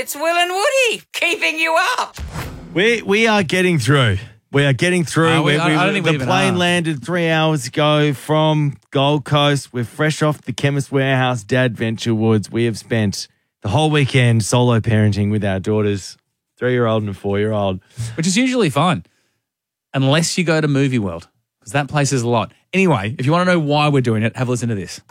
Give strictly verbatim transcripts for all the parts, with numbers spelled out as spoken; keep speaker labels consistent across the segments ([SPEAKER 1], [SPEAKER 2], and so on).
[SPEAKER 1] It's Will and Woody keeping you up.
[SPEAKER 2] We we are getting through. We are getting through.
[SPEAKER 3] Uh, we-
[SPEAKER 2] we,
[SPEAKER 3] I-
[SPEAKER 2] we,
[SPEAKER 3] I don't think we
[SPEAKER 2] the
[SPEAKER 3] even
[SPEAKER 2] plane
[SPEAKER 3] are.
[SPEAKER 2] landed three hours ago from Gold Coast. We're fresh off the Chemist Warehouse Dad Venture Woods. We have spent the whole weekend solo parenting with our daughters, three-year-old and a four-year-old.
[SPEAKER 3] Which is usually fine, unless you go to Movie World, because that place is a lot. Anyway, if you want to know why we're doing it, have a listen to this.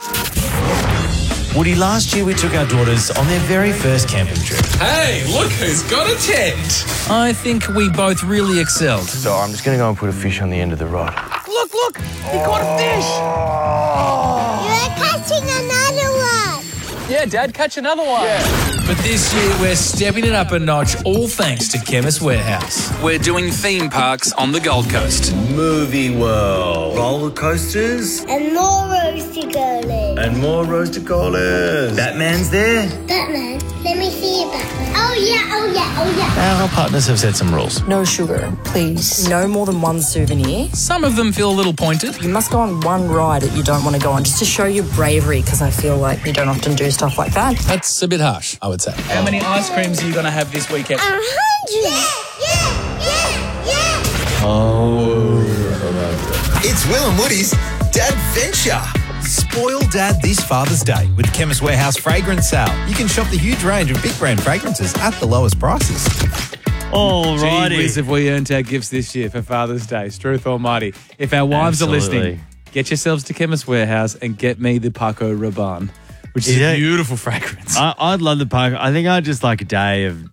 [SPEAKER 4] Woody, last year we took our daughters on their very first camping trip.
[SPEAKER 5] Hey, look who's got a tent.
[SPEAKER 3] I think we both really excelled.
[SPEAKER 4] So I'm just going to go and put a fish on the end of the rod.
[SPEAKER 3] Look, look, he caught a fish.
[SPEAKER 6] You're catching another one.
[SPEAKER 3] Yeah, Dad, catch another one. But this year we're stepping it up a notch, all thanks to Chemist Warehouse. We're doing theme parks on the Gold Coast.
[SPEAKER 4] Movie World. Roller coasters.
[SPEAKER 6] And more roasty girlies.
[SPEAKER 4] And more roasted collars. Batman's there.
[SPEAKER 6] Batman, let me see you, Batman. Oh yeah, oh yeah, oh yeah.
[SPEAKER 4] Our partners have set some rules.
[SPEAKER 7] No sugar, please. No more than one souvenir.
[SPEAKER 3] Some of them feel a little pointed.
[SPEAKER 7] You must go on one ride that you don't want to go on just to show your bravery, because I feel like you don't often do stuff like that.
[SPEAKER 3] That's a bit harsh, I would say. How many ice creams are you going to have this weekend?
[SPEAKER 6] A hundred. Yeah, yeah, yeah, yeah.
[SPEAKER 4] Oh.
[SPEAKER 5] It's Will and Woody's Dad Venture.
[SPEAKER 8] Spoil Dad this Father's Day with Chemist Warehouse Fragrance Sale. You can shop the huge range of big brand fragrances at the lowest prices.
[SPEAKER 2] All
[SPEAKER 3] Gee
[SPEAKER 2] righty.
[SPEAKER 3] whiz, if we earned our gifts this year for Father's Day. Struth Almighty. If our wives
[SPEAKER 2] Absolutely.
[SPEAKER 3] are listening, get yourselves to Chemist Warehouse and get me the Paco Rabanne, which is
[SPEAKER 2] Yeah.
[SPEAKER 3] a beautiful fragrance.
[SPEAKER 2] I, I'd love the park. I think I'd just like a day of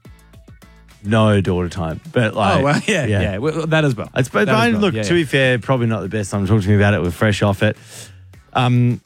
[SPEAKER 2] no daughter time. But like,
[SPEAKER 3] oh, well, yeah, yeah, Well, that as well.
[SPEAKER 2] It's, but
[SPEAKER 3] That as
[SPEAKER 2] I-
[SPEAKER 3] well,
[SPEAKER 2] look,
[SPEAKER 3] yeah,
[SPEAKER 2] to
[SPEAKER 3] yeah.
[SPEAKER 2] be fair, probably not the best time to talk to me about it. We're fresh off it. Um,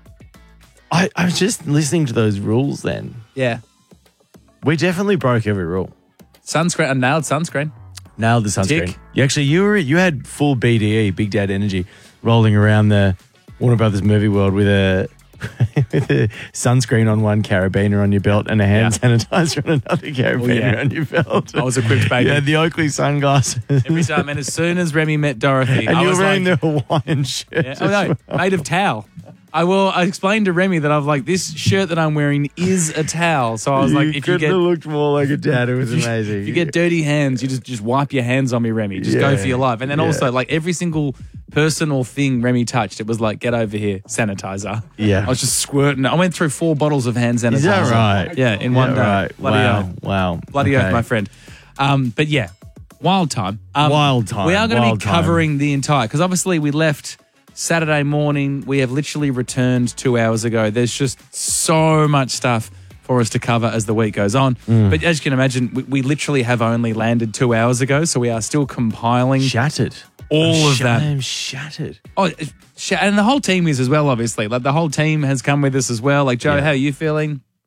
[SPEAKER 2] I, I was just listening to those rules then.
[SPEAKER 3] Yeah.
[SPEAKER 2] We definitely broke every rule.
[SPEAKER 3] Sunscreen, I nailed sunscreen.
[SPEAKER 2] Nailed the sunscreen.
[SPEAKER 3] Tick.
[SPEAKER 2] You actually, you were you had full B D E, Big Dad Energy, rolling around the Warner Brothers movie world with a with a sunscreen on one carabiner on your belt and a hand
[SPEAKER 3] Yeah.
[SPEAKER 2] sanitizer on another carabiner
[SPEAKER 3] Oh, yeah.
[SPEAKER 2] on your belt.
[SPEAKER 3] I was equipped, baby.
[SPEAKER 2] You had the Oakley sunglasses.
[SPEAKER 3] Every time. And as soon as Remy met Dorothy,
[SPEAKER 2] and
[SPEAKER 3] I
[SPEAKER 2] you were
[SPEAKER 3] was
[SPEAKER 2] wearing
[SPEAKER 3] like,
[SPEAKER 2] the Hawaiian shirt.
[SPEAKER 3] yeah, oh, no, made of towel. I will. I explained to Remy that I was like, this shirt that I'm wearing is a towel. So I was
[SPEAKER 2] you
[SPEAKER 3] like, if you
[SPEAKER 2] couldn't
[SPEAKER 3] get
[SPEAKER 2] have looked more like a dad. It was amazing.
[SPEAKER 3] if you get dirty hands, you just just wipe your hands on me, Remy. Just go
[SPEAKER 2] Yeah.
[SPEAKER 3] for your life. And then
[SPEAKER 2] Yeah.
[SPEAKER 3] also, like every single person or thing Remy touched, it was like, get over here, sanitizer.
[SPEAKER 2] Yeah.
[SPEAKER 3] I was just squirting. I went through four bottles of hand sanitizer.
[SPEAKER 2] Is that right?
[SPEAKER 3] Yeah, in
[SPEAKER 2] Yeah,
[SPEAKER 3] one day.
[SPEAKER 2] right.
[SPEAKER 3] Bloody
[SPEAKER 2] wow.
[SPEAKER 3] oath.
[SPEAKER 2] Wow.
[SPEAKER 3] Bloody
[SPEAKER 2] Okay.
[SPEAKER 3] oath, my friend. Um, but yeah, wild time. Um,
[SPEAKER 2] Wild time,
[SPEAKER 3] We are going to
[SPEAKER 2] wild
[SPEAKER 3] be
[SPEAKER 2] time.
[SPEAKER 3] covering the entire, because obviously we left Saturday morning. We have literally returned two hours ago. There's just so much stuff for us to cover as the week goes on.
[SPEAKER 2] Mm.
[SPEAKER 3] But as you can imagine, we, we literally have only landed two hours ago, so we are still compiling
[SPEAKER 2] Shattered.
[SPEAKER 3] all
[SPEAKER 2] I'm
[SPEAKER 3] of
[SPEAKER 2] sh-
[SPEAKER 3] that.
[SPEAKER 2] I am shattered.
[SPEAKER 3] Oh, it- sh- and the whole team is as well, obviously. Like the whole team has come with us as well. Like, Joe,
[SPEAKER 2] Yeah.
[SPEAKER 3] how are you feeling?